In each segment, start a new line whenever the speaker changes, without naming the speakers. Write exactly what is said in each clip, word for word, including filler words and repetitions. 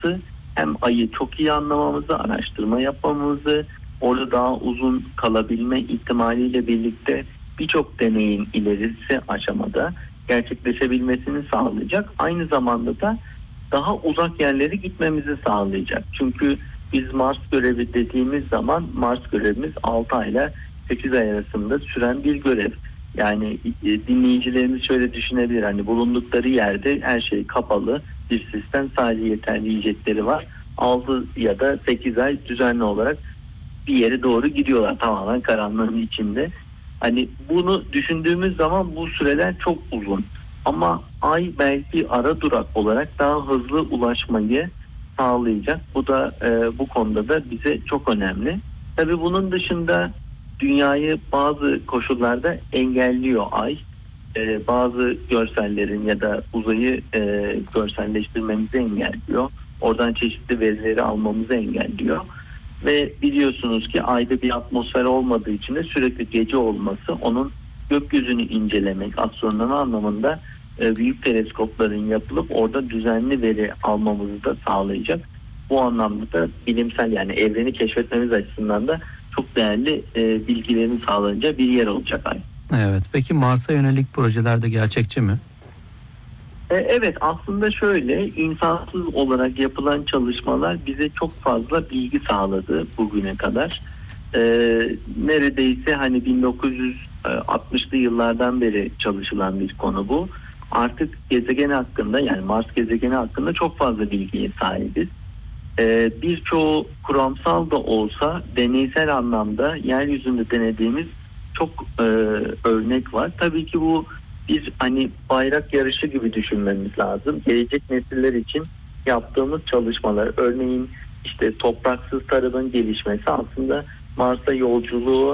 olması hem ayı çok iyi anlamamızı, araştırma yapmamızı, orada daha uzun kalabilme ihtimaliyle birlikte birçok deneyin ilerisi aşamada gerçekleşebilmesini sağlayacak. Aynı zamanda da daha uzak yerlere gitmemizi sağlayacak. Çünkü biz Mars görevi dediğimiz zaman Mars görevimiz altı ay ile sekiz ay arasında süren bir görev. Yani dinleyicilerimiz şöyle düşünebilir, hani bulundukları yerde her şey kapalı bir sistem, sadece yeterli yiyecekleri var. altı ya da sekiz ay düzenli olarak bir yere doğru gidiyorlar, tamamen karanlığın içinde. Hani bunu düşündüğümüz zaman bu süreler çok uzun. Ama ay belki ara durak olarak daha hızlı ulaşmayı sağlayacak. Bu da e, bu konuda da bize çok önemli. Tabii bunun dışında dünyayı bazı koşullarda engelliyor ay. E, bazı görsellerin ya da uzayı e, görselleştirmemizi engelliyor. Oradan çeşitli verileri almamızı engelliyor. Ve biliyorsunuz ki ayda bir atmosfer olmadığı için de sürekli gece olması onun gökyüzünü incelemek, astronomi anlamında e, büyük teleskopların yapılıp orada düzenli veri almamızı da sağlayacak. Bu anlamda da bilimsel, yani evreni keşfetmemiz açısından da çok değerli e, bilgilerin sağlanacağı bir yer olacak ay.
Evet. Peki Mars'a yönelik projeler de gerçekçi mi?
Evet, aslında şöyle, insansız olarak yapılan çalışmalar bize çok fazla bilgi sağladı bugüne kadar. Ee, neredeyse hani bin dokuz yüz altmışlı yıllardan beri çalışılan bir konu bu. Artık gezegen hakkında, yani Mars gezegeni hakkında çok fazla bilgiye sahibiz. Ee, birçoğu kuramsal da olsa deneysel anlamda yeryüzünde denediğimiz çok e, örnek var. Tabii ki bu bir hani bayrak yarışı gibi düşünmemiz lazım. Gelecek nesiller için yaptığımız çalışmalar, örneğin işte topraksız tarımın gelişmesi aslında Mars'a yolculuğu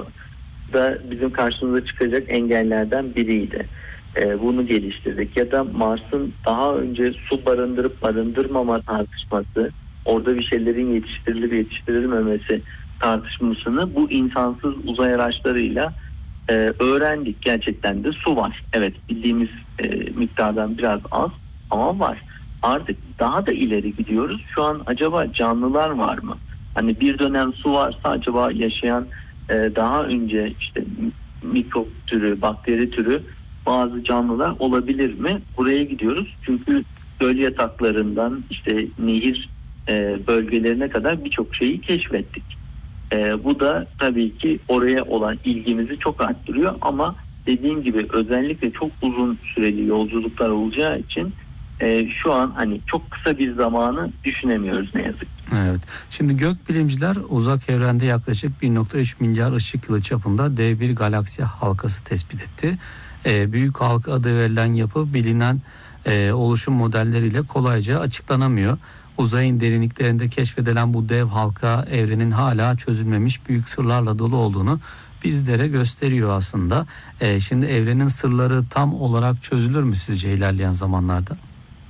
da bizim karşımıza çıkacak engellerden biriydi. Ee, bunu geliştirdik. Ya da Mars'ın daha önce su barındırıp barındırmama tartışması, orada bir şeylerin yetiştirilip yetiştirilmemesi tartışmasını bu insansız uzay araçlarıyla Ee, öğrendik. Gerçekten de su var. Evet, bildiğimiz e, miktardan biraz az ama var. Artık daha da ileri gidiyoruz. Şu an acaba canlılar var mı? Hani bir dönem su varsa acaba yaşayan e, daha önce işte mikrop türü, bakteri türü bazı canlılar olabilir mi? Buraya gidiyoruz. Çünkü göl yataklarından işte nehir e, bölgelerine kadar birçok şeyi keşfettik. Ee, bu da tabii ki oraya olan ilgimizi çok arttırıyor ama dediğim gibi özellikle çok uzun süreli yolculuklar olacağı için e, şu an hani çok kısa bir zamanı düşünemiyoruz ne yazık ki.
Evet. Şimdi gökbilimciler uzak evrende yaklaşık bir nokta üç milyar ışık yılı çapında dev bir galaksi halkası tespit etti. Ee, büyük halka adı verilen yapı bilinen e, oluşum modelleriyle kolayca açıklanamıyor. Uzayın derinliklerinde keşfedilen bu dev halka evrenin hala çözülmemiş büyük sırlarla dolu olduğunu bizlere gösteriyor aslında. Ee, şimdi evrenin sırları tam olarak çözülür mü sizce ilerleyen zamanlarda?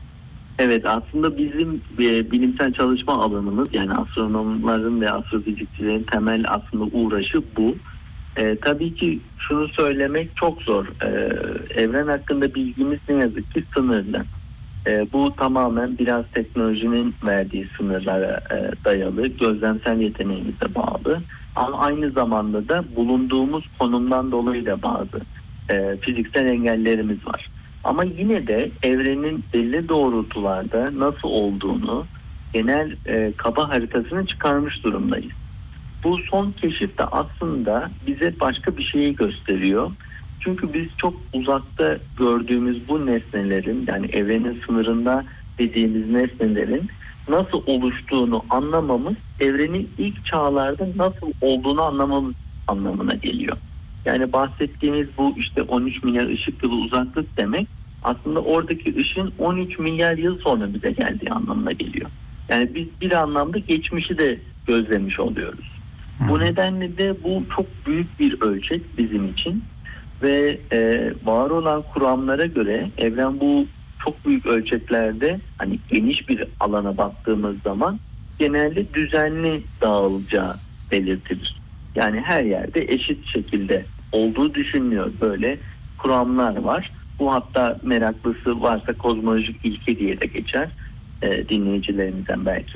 Evet, aslında bizim e, bilimsel çalışma alanımız, yani astronomların ve astrofizikçilerin temel aslında uğraşı bu. E, tabii ki şunu söylemek çok zor. E, evren hakkında bilgimiz ne yazık ki sınırlı. E, bu tamamen biraz teknolojinin verdiği sınırlara e, dayalı, gözlemsel yeteneğimize bağlı. Ama aynı zamanda da bulunduğumuz konumdan dolayı da bazı e, fiziksel engellerimiz var. Ama yine de evrenin belli doğrultularda nasıl olduğunu genel e, kaba haritasını çıkarmış durumdayız. Bu son keşif de aslında bize başka bir şeyi gösteriyor. Çünkü biz çok uzakta gördüğümüz bu nesnelerin, yani evrenin sınırında dediğimiz nesnelerin nasıl oluştuğunu anlamamız, evrenin ilk çağlarda nasıl olduğunu anlamamız anlamına geliyor. Yani bahsettiğimiz bu işte on üç milyar ışık yılı uzaklık demek, aslında oradaki ışın on üç milyar yıl sonra bize geldiği anlamına geliyor. Yani biz bir anlamda geçmişi de gözlemiş oluyoruz. Hmm. Bu nedenle de bu çok büyük bir ölçek bizim için ve e, var olan kuramlara göre evren bu çok büyük ölçeklerde, hani geniş bir alana baktığımız zaman genelde düzenli dağılacağı belirtilir. Yani her yerde eşit şekilde olduğu düşünülüyor. Böyle kuramlar var. Bu hatta meraklısı varsa kozmolojik ilke diye de geçer. e, dinleyicilerimizden belki.